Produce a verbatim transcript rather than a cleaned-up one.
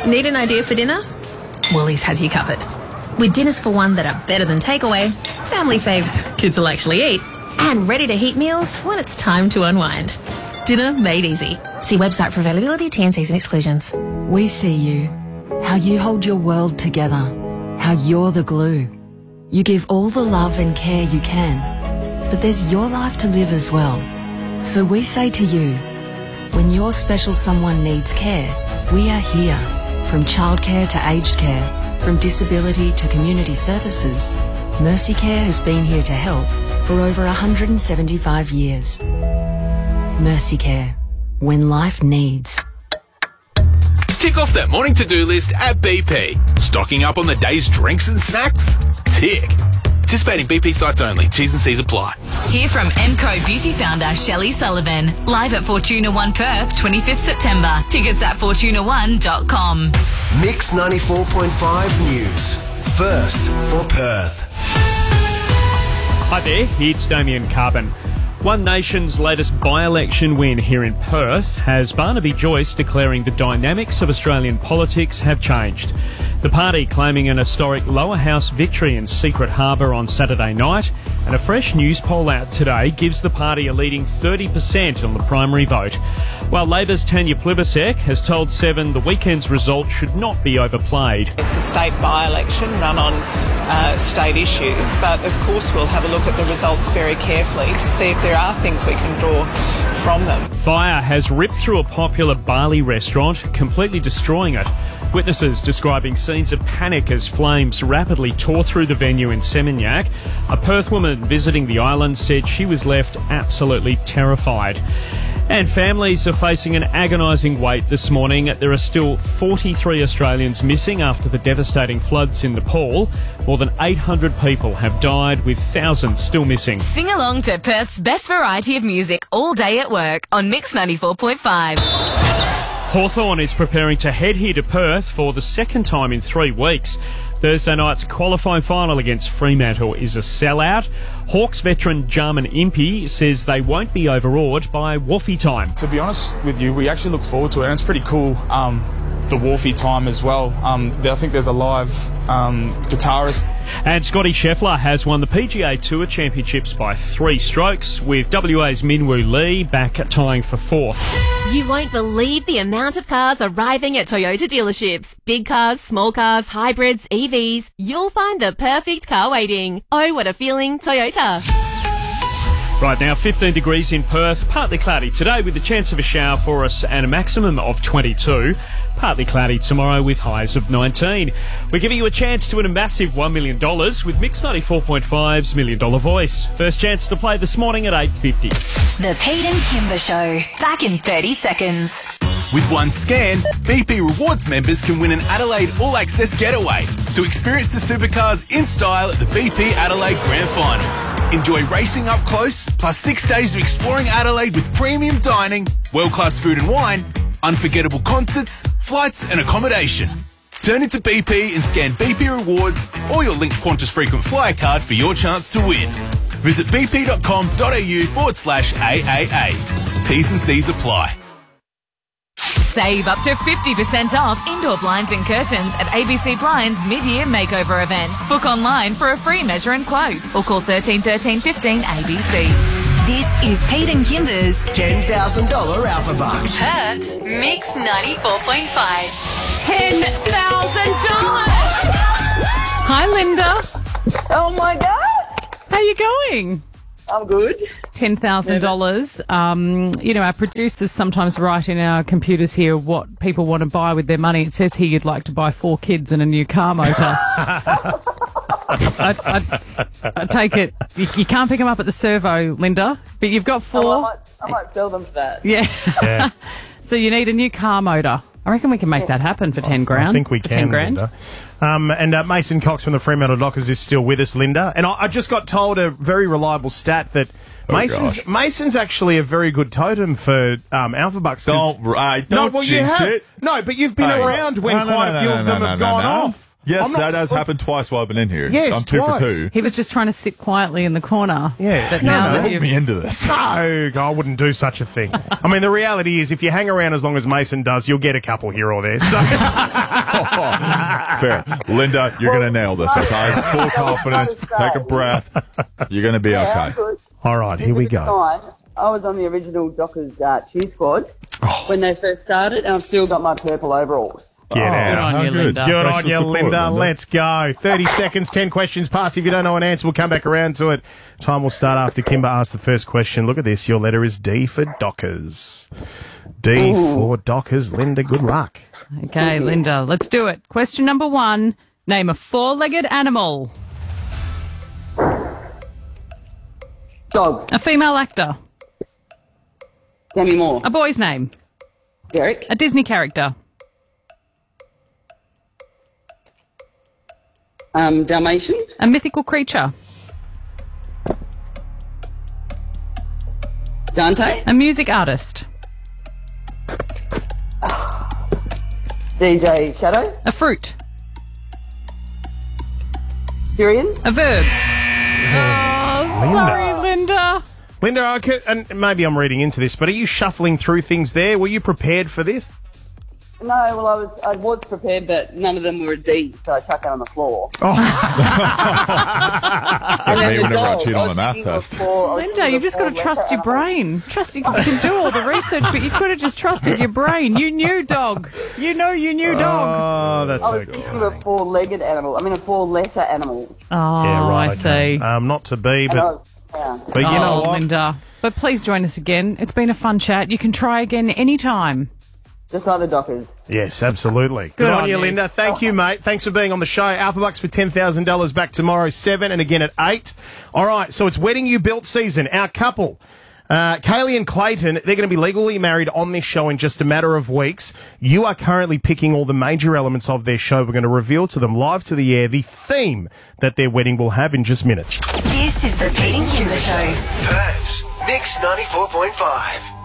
Need an idea for dinner? Woolies has you covered. With dinners for one that are better than takeaway, family faves kids will actually eat, and ready-to-heat meals when it's time to unwind. Dinner made easy. See website for availability, T and Cs and exclusions. We see you. How you hold your world together. How you're the glue. You give all the love and care you can. But there's your life to live as well. So we say to you, when your special someone needs care, we are here. From childcare to aged care, from disability to community services, Mercy Care has been here to help for over one hundred seventy-five years. Mercy Care, when life needs. Tick off that morning to-do list at B P. Stocking up on the day's drinks and snacks? Tick. Participating B P sites only. T's and C's apply. Hear from M C O Beauty founder Shelley Sullivan. Live at Fortuna One Perth, twenty-fifth September. Tickets at fortuna one dot com. Mix ninety-four point five News. First for Perth. Hi there, it's Damien Carbon. One Nation's latest by-election win here in Perth has Barnaby Joyce declaring the dynamics of Australian politics have changed. The party claiming an historic lower house victory in Secret Harbour on Saturday night, and a fresh news poll out today gives the party a leading thirty percent on the primary vote. While Labor's Tanya Plibersek has told Seven the weekend's result should not be overplayed. It's a state by-election run on uh, state issues, but of course we'll have a look at the results very carefully to see if there are things we can draw from them. Fire has ripped through a popular Bali restaurant, completely destroying it. Witnesses describing scenes of panic as flames rapidly tore through the venue in Seminyak. A Perth woman visiting the island said she was left absolutely terrified. And families are facing an agonising wait this morning. There are still forty-three Australians missing after the devastating floods in Nepal. More than eight hundred people have died, with thousands still missing. Sing along to Perth's best variety of music all day at work on Mix ninety-four point five. Hawthorn is preparing to head here to Perth for the second time in three weeks. Thursday night's qualifying final against Fremantle is a sellout. Hawks veteran Jarman Impey says they won't be overawed by Wolfie time. To be honest with you, we actually look forward to it, and it's pretty cool, um, the Wolfie time as well. Um, I think there's a live um, guitarist. And Scotty Scheffler has won the P G A Tour Championships by three strokes, with W A's Minwoo Lee back tying for fourth. You won't believe the amount of cars arriving at Toyota dealerships. Big cars, small cars, hybrids, E Vs. You'll find the perfect car waiting. Oh, what a feeling, Toyota. Right now, fifteen degrees in Perth, partly cloudy today with a chance of a shower for us and a maximum of twenty-two. Partly cloudy tomorrow with highs of nineteen. We're giving you a chance to win a massive one million dollars with Mix ninety-four point five's Million Dollar Voice. First chance to play this morning at eight fifty. The Pete and Kimber Show. Back in thirty seconds. With one scan, B P Rewards members can win an Adelaide All Access getaway to experience the supercars in style at the B P Adelaide Grand Final. Enjoy racing up close, plus six days of exploring Adelaide with premium dining, world-class food and wine, unforgettable concerts, flights and accommodation. Turn into B P and scan B P Rewards or your Link Qantas frequent flyer card for your chance to win. Visit bp.com.au forward slash AAA. T's and C's apply. Save up to fifty percent off indoor blinds and curtains at A B C Blinds mid-year makeover event. Book online for a free measure and quote or call thirteen thirteen fifteen A B C. This is Pete and Kimber's ten thousand dollars Alpha Bucks. Perth's Mix ninety-four point five. ten thousand dollars! Hi, Linda. Oh, my God. How you going? I'm good. ten thousand dollars. Um, you know, our producers sometimes write in our computers here what people want to buy with their money. It says here you'd like to buy four kids and a new car motor. I, I, I take it. You, you can't pick them up at the servo, Linda, but you've got four. Oh, I, might, I might sell them for that. Yeah. yeah. So you need a new car motor. I reckon we can make that happen for ten grand. I think we for can, ten grand. Linda. Um, and uh, Mason Cox from the Fremantle Dockers is still with us, Linda. And I, I just got told a very reliable stat that oh Mason's gosh. Mason's actually a very good totem for um, Alpha Bucks. Don't, uh, don't no, well, jinx have, it. No, but you've been hey, around when no, no, quite no, a few no, of no, them no, have no, gone no. off. Yes, I'm not- that has happened twice while I've been in here. Yes, I'm two twice. for two. He was just trying to sit quietly in the corner. Yeah. But No, now no, that Hold you've- me into this. No, I wouldn't do such a thing. I mean, the reality is, if you hang around as long as Mason does, you'll get a couple here or there. So. Fair. Linda, you're going to nail this, okay? Full confidence. Take a breath. You're going to be Yeah, I'm okay. good. All right, here we go. Fine. I was on the original Dockers uh, cheer squad when they first started, and I've still got my purple overalls. Get Oh, out. how you, good. Linda. Good Thanks on for you, support, Linda. Let's go. thirty seconds, ten questions pass. If you don't know an answer, we'll come back around to it. Time will start after Kimber asks the first question. Look at this. Your letter is D for Dockers. D Ooh. for Dockers. Linda, good luck. Okay, Linda, let's do it. Question number one. Name a four-legged animal. Dog. A female actor. Demi Moore. A boy's name. Derek. A Disney character. Um, Dalmatian. A mythical creature. Dante. A music artist. D J Shadow. A fruit. Tyrion. A verb. Oh, sorry, Linda. Linda, I could, and maybe I'm reading into this, but are you shuffling through things there? Were you prepared for this? No, well, I was I was prepared, but none of them were a D, so I chucked it on the floor. It's like me whenever I cheat on the math thinking of test. four- I was Linda, thinking you've of just got to four trust letter your brain. Trust you can do all the research, but you could have just trusted your brain. You knew dog. You know you knew dog. Oh, that's I was okay. thinking of a four-legged animal. I mean, a four-letter animal. Oh, Yeah, right. I okay. see. Um, not to be, And I but, was, yeah. but you know oh, what? Linda. But please join us again. It's been a fun chat. You can try again anytime. Just like the Dockers. Yes, absolutely. Good, on, on you, you. Linda. Thank you, mate. Thanks for being on the show. Alpha Bucks for ten thousand dollars back tomorrow, seven, and again at eight. All right, so it's Wedding You Built season. Our couple, uh, Kaylee and Clayton, they're going to be legally married on this show in just a matter of weeks. You are currently picking all the major elements of their show. We're going to reveal to them live to the air the theme that their wedding will have in just minutes. This is the Pete and Kimber Show. Perth's Mix ninety-four point five.